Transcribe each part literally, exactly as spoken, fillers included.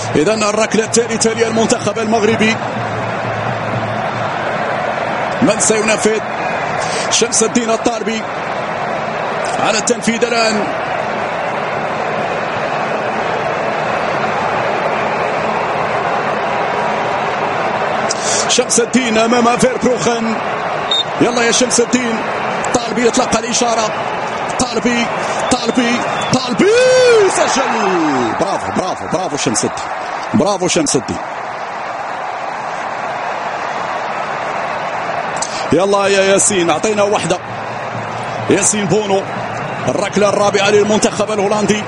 إذن الركلة الثالثة للمنتخب المغربي. من سينفذ؟ شمس الدين الطالبي على التنفيذ الآن. شمس الدين أمام فيربروخن. يلا يا شمس الدين. طالبي يطلق الإشارة. طالبي طالبي طالبي سجل. برافو برافو برافو شمس الدين. برافو شمس الدين. يلا يا ياسين أعطينا واحدة. ياسين بونو. الركلة الرابعة للمنتخب الهولندي.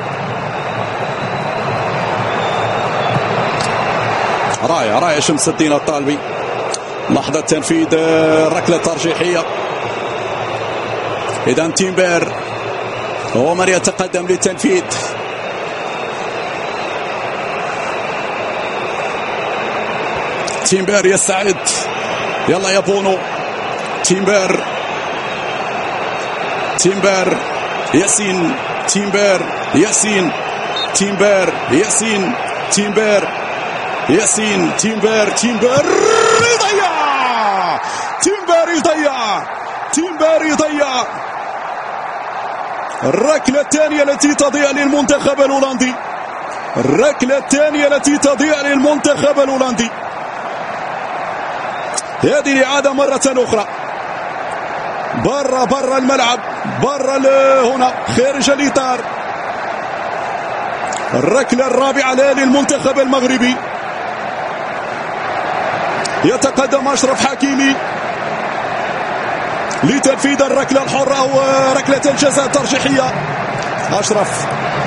راية راية شمس الدين الطالبي. لحظة تنفيذ الركلة الترجيحية. إذا تيمبير هو من يتقدم للتنفيذ. تيمبير يستعد. يلا يا بونو. تيمبير تيمبير ياسين. تيمبير ياسين. تيمبير ياسين. تيمبير ياسين. تيمبير تيمبير يضيع. تيمبير يضيع. تيمبير يضيع. الركلة الثانية التي تضيع للمنتخب الهولندي. الركلة الثانية التي تضيع للمنتخب الهولندي. هذه الإعادة مرة أخرى. برا برا الملعب. برا هنا خارج الإطار. الركلة الرابعة للمنتخب المغربي. يتقدم أشرف حكيمي لتنفيذ الركلة الحرة أو ركلة الجزاء الترجيحية. أشرف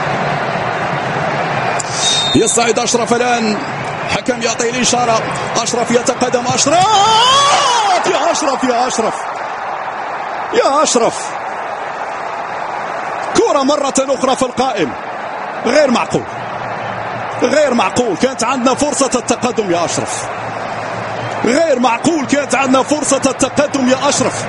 يصعد. أشرف الآن. حكم يعطي الإشارة. أشرف يتقدم. أشرف يا أشرف يا أشرف يا أشرف. كرة مرة أخرى في القائم. غير معقول غير معقول. كانت عندنا فرصة التقدم يا أشرف. غير معقول. كانت عندنا فرصة التقدم يا أشرف.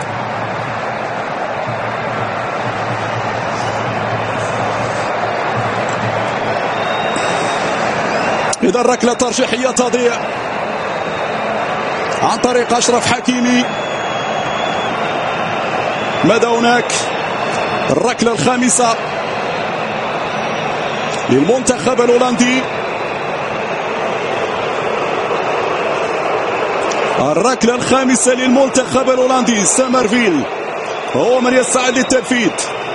إذا الركلة الترجيحية تضيع عن طريق أشرف حكيمي. ماذا هناك؟ الركلة الخامسة للمنتخب الهولندي. الركلة الخامسة للمنتخب الهولندي. سامرفيل هو من يستعد للتنفيذ.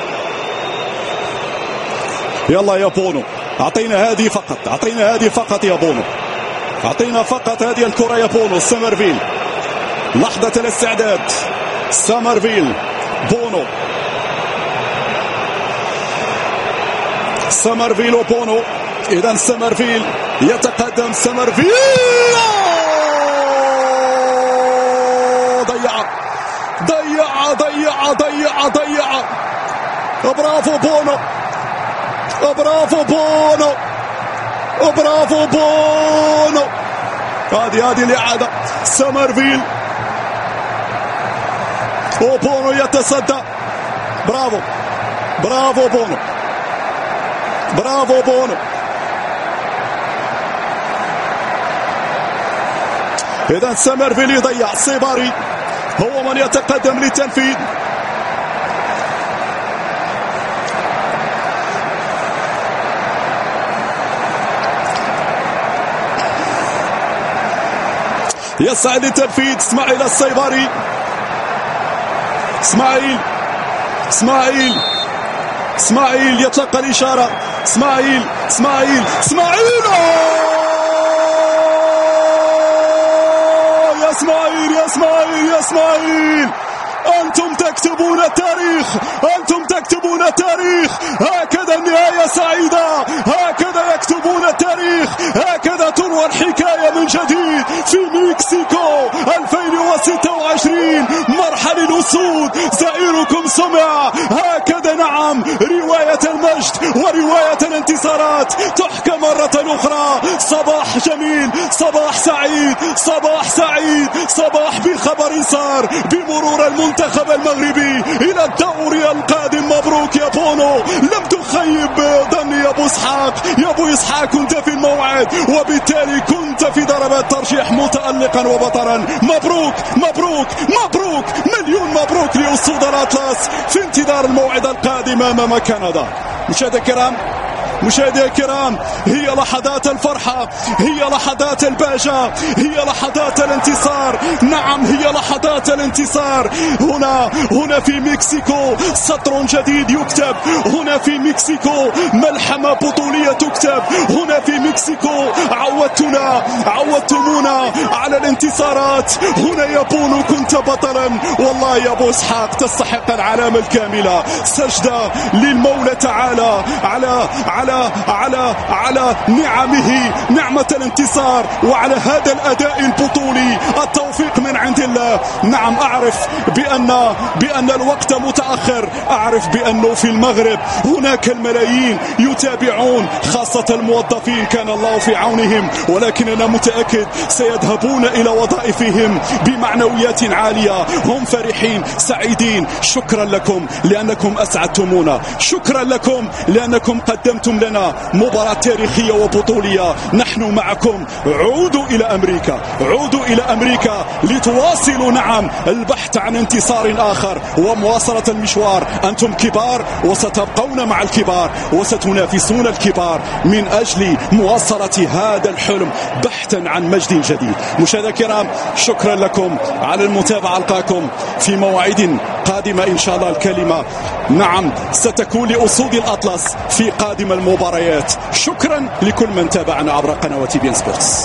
يلا يا بونو أعطينا هذه فقط. أعطينا هذه فقط يا بونو. أعطينا فقط هذه الكرة يا بونو. سامرفيل. لحظة الاستعداد. سامرفيل. بونو. سامرفيل وبونو. إذا سامرفيل يتقدم. سامرفيل ضيع ضيع ضيع ضيع ضيع. برافو بونو. برافو بونو. برافو بونو. هذه هذه الإعادة. سامرفيل وبونو يتصدى. برافو برافو بونو. برافو بونو. إذا سامرفيل يضيع. الصيباري هو من يتقدم للتنفيذ. يسعى للتنفيذ. اسماعيل الصيباري. اسماعيل اسماعيل اسماعيل يطلق الإشارة. اسماعيل اسماعيل اسماعيل يا اسماعيل يا اسماعيل يا اسماعيل. أنتم تكتبون التاريخ. أنتم تكتبون التاريخ. هكذا النهاية سعيدة. هكذا يكتبون التاريخ. هكذا تروى الحكاية من جديد في مكسيكو ألفين وستة وعشرين. مرحل الأسود. زائركم سمع. هكذا نعم رواية المجد ورواية الانتصارات تحكم مرة أخرى. صباح جميل، صباح سعيد، صباح سعيد، صباح بخبر صار بمرور المنتخب المغربي إلى الدوري القادم. مبروك يا بونو، لم تخيب ظني يا أبو إسحاق. يا أبو إسحاق كنت في الموعد وبالتالي كنت في ضربات ترجيح متألقا وبطرا. مبروك مبروك مبروك، مليون مبروك لأسود الأطلس في انتظار الموعد القادم أمام كندا. مشاهدينا الكرام، مشاهدينا الكرام، هي لحظات الفرحة، هي لحظات البهجة، هي لحظات الانتصار. نعم هي لحظات الانتصار. هنا هنا في مكسيكو سطر جديد يكتب. هنا في مكسيكو ملحمة بطولية تكتب. هنا في مكسيكو عودتنا عودتمونا على الانتصارات. هنا يا بونو كنت بطلا. والله يا أبو إسحاق تستحق العلامة الكاملة. سجدة للمولى تعالى على على على على نعمه، نعمة الانتصار، وعلى هذا الأداء البطولي. التوفيق من عند الله. نعم أعرف بأن بأن الوقت متأخر، أعرف بأنه في المغرب هناك الملايين يتابعون، خاصة الموظفين كان الله في عونهم، ولكن أنا متأكد سيذهبون إلى وظائفهم بمعنويات عالية. هم فرحين سعيدين. شكرا لكم لأنكم أسعدتمونا، شكرا لكم لأنكم قدمتم لنا مباراة تاريخية وبطولية. نحن معكم. عودوا إلى أمريكا، عودوا إلى أمريكا لتواصلوا نعم البحث عن انتصار آخر ومواصلة المشوار. أنتم كبار وستبقون مع الكبار وستنافسون الكبار من أجل مواصلة هذا الحلم بحثا عن مجد جديد. مشاهدينا الكرام، شكرا لكم على المتابعة. ألقاكم في موعد قادمة إن شاء الله. الكلمة نعم ستكون لأسود الأطلس في قادم المباريات. شكرا لكل من تابعنا عبر قنوات بي إن سبورتس.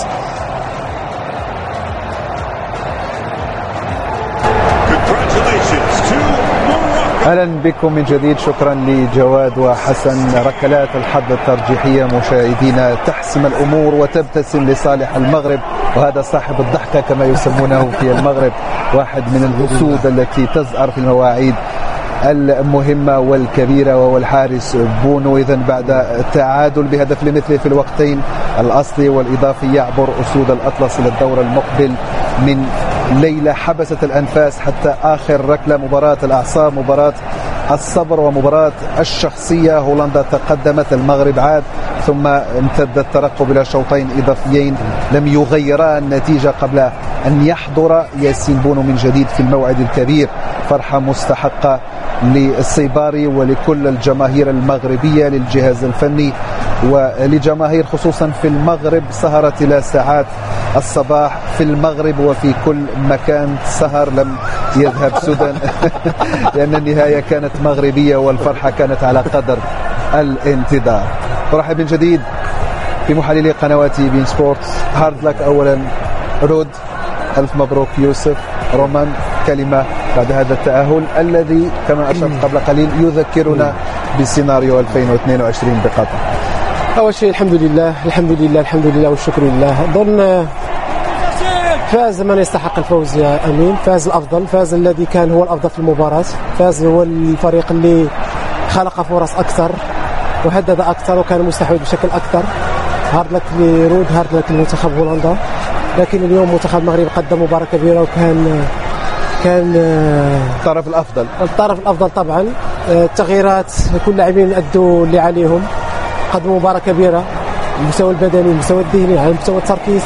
أهلا بكم من جديد. شكرا لجواد وحسن. ركلات الحظ الترجيحية مشاهدينا تحسم الأمور وتبتسم لصالح المغرب، وهذا صاحب الضحكة كما يسمونه في المغرب، واحد من الأسود التي تزأر في المواعيد المهمة والكبيرة، وهو الحارس بونو. إذن بعد التعادل بهدف لمثله في الوقتين الأصلي والإضافي يعبر أسود الأطلس إلى الدور المقبل من ليلة حبست الأنفاس حتى آخر ركلة. مباراة الأعصاب، مباراة الصبر، ومباراة الشخصية. هولندا تقدمت، المغرب عاد، ثم امتد الترقب إلى شوطين إضافيين لم يغيرا النتيجة قبل أن يحضر ياسين بونو من جديد في الموعد الكبير. فرحة مستحقة للصيباري ولكل الجماهير المغربية، للجهاز الفني ولجماهير خصوصا في المغرب. سهرت إلى ساعات الصباح في المغرب وفي كل مكان. سهر لم يذهب سدى لأن النهاية كانت مغربية والفرحة كانت على قدر الانتظار. أرحب من جديد بمحللي قنوات بي إن سبورتس. هارد لك أولا رود، ألف مبروك يوسف. رومان، كلمة بعد هذا التأهل الذي كما أشرت قبل قليل يذكرنا بسيناريو ألفين واثنين وعشرين بقطر. أول شيء الحمد لله الحمد لله الحمد لله والشكر لله. أظن فاز من يستحق الفوز يا أمين، فاز الأفضل، فاز الذي كان هو الأفضل في المباراة، فاز هو الفريق اللي خلق فرص أكثر وهدد أكثر وكان مستحوذ بشكل أكثر. هارد لك لرود، هارد لك لمنتخب هولندا. لكن اليوم منتخب المغرب قدم مباراة كبيرة وكان كان الطرف الأفضل الطرف الأفضل طبعا. التغييرات كل لاعبين أدوا اللي عليهم، قدموا مباراة كبيرة، المستوى البدني، المستوى الذهني، على مستوى التركيز.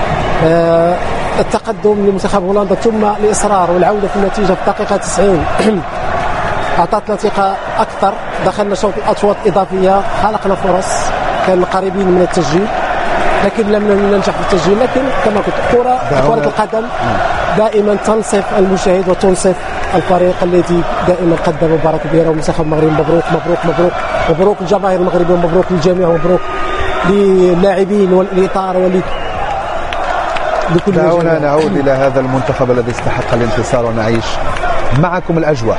التقدم لمنتخب هولندا ثم الإصرار والعودة في النتيجة في الدقيقة تسعين أعطتنا ثقة أكثر. دخلنا شوط أشواط إضافية، خلقنا فرص، كان قريبين من التسجيل لكن لم ننجح في التسجيل. لكن كما قلت كرة كرة القدم دائما تنصف المشاهد وتنصف الفريق الذي دائما قدم مباراة كبيرة. ومنتخب المغرب مبروك مبروك مبروك مبروك للجماهير المغربية، مبروك للجميع، مبروك للاعبين والإطار ولي لكل. دعونا نعود إلى هذا المنتخب الذي استحق الانتصار ونعيش معكم الأجواء.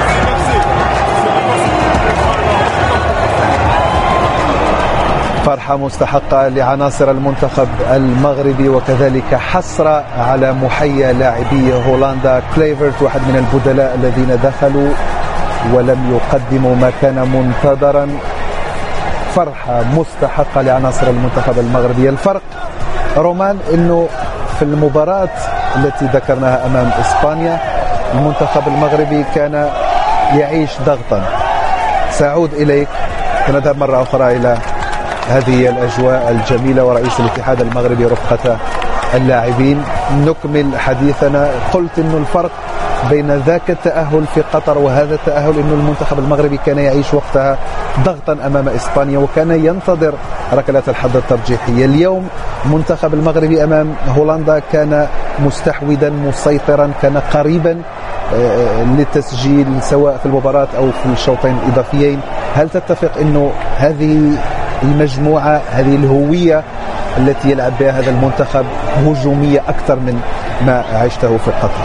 فرحة مستحقة لعناصر المنتخب المغربي، وكذلك حسرة على محيا لاعبي هولندا. كليفرت واحد من البدلاء الذين دخلوا ولم يقدموا ما كان منتظرا. فرحة مستحقة لعناصر المنتخب المغربي. الفرق رومان انه في المباراة التي ذكرناها امام اسبانيا المنتخب المغربي كان يعيش ضغطا. سأعود اليك ونذهب مرة اخرى الى هذه الاجواء الجميلة ورئيس الاتحاد المغربي رفقة اللاعبين. نكمل حديثنا. قلت انه الفرق بين ذاك التأهل في قطر وهذا التأهل انه المنتخب المغربي كان يعيش وقتها ضغطا امام اسبانيا وكان ينتظر ركلات الحظ الترجيحية. اليوم المنتخب المغربي امام هولندا كان مستحوذا مسيطرا، كان قريبا للتسجيل سواء في المباراة او في الشوطين الاضافيين. هل تتفق انه هذه المجموعة، هذه الهوية التي يلعب بها هذا المنتخب هجومية أكثر من ما عشته في قطر؟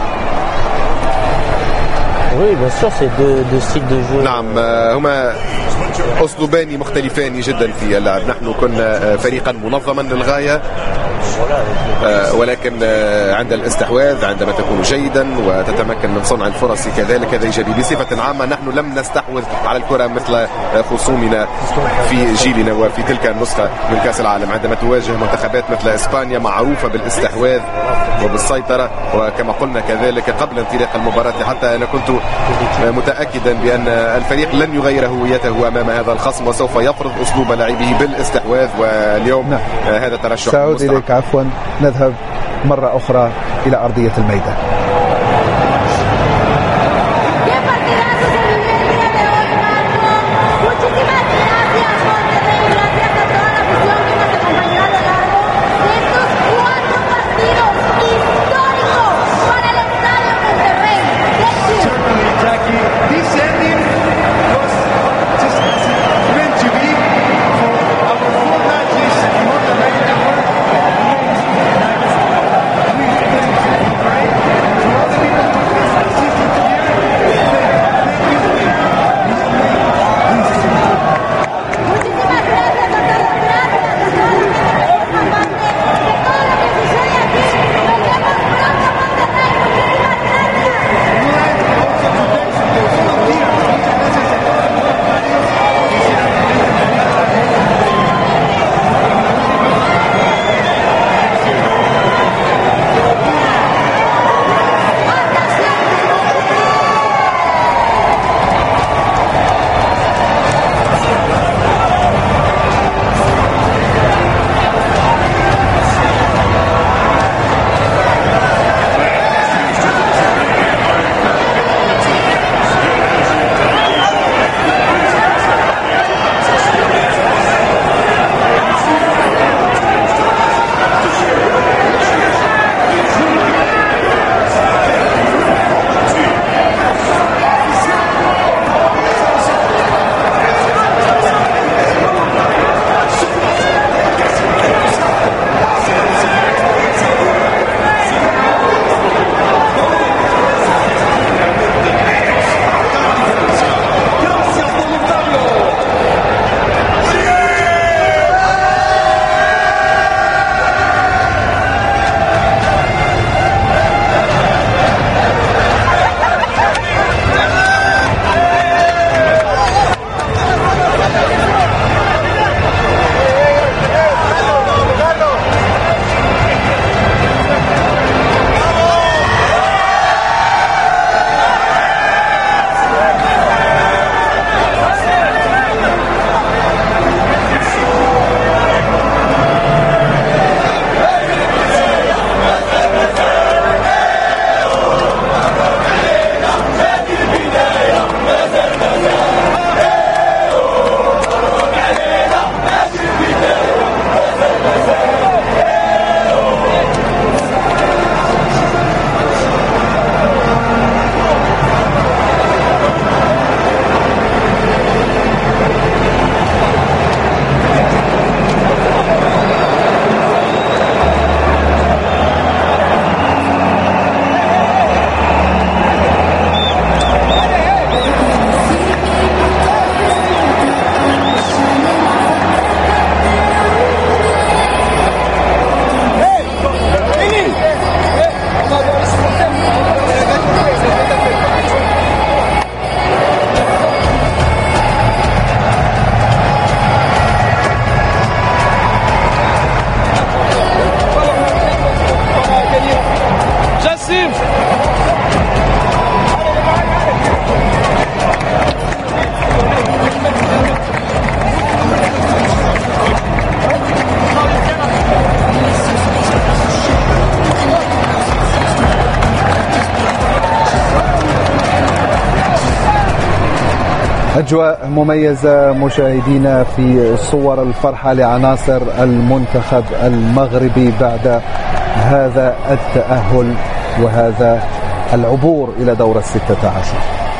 نعم، هما أسلوبان مختلفان جدا في اللعب. نحن كنا فريقا منظما للغاية، ولكن عند الاستحواذ عندما تكون جيدا وتتمكن من صنع الفرص كذلك هذا إيجابي. بصفة عامة نحن لم نستحوذ على الكرة مثل خصومنا في جيلنا وفي تلك النسخة من كأس العالم. عندما تواجه منتخبات مثل إسبانيا معروفة بالاستحواذ وبالسيطرة، وكما قلنا كذلك قبل انطلاق المباراة حتى أنا كنت متأكدا بأن الفريق لن يغير هويته أمام هذا الخصم وسوف يفرض أسلوب لاعبيه بالاستحواذ. واليوم نعم. هذا ترشح سأعود إليك عفوا. نذهب مرة أخرى إلى أرضية الميدان. أجواء مميزة مشاهدينا في صور الفرحة لعناصر المنتخب المغربي بعد هذا التأهل وهذا العبور إلى دور الستة عشر.